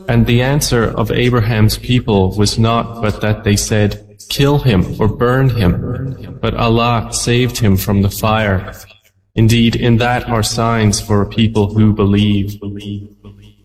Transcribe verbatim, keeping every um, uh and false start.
And the answer of Abraham's people was not but that they said, "Kill him or burn him," but Allah saved him from the fire. Indeed, in that are signs for a people who believe.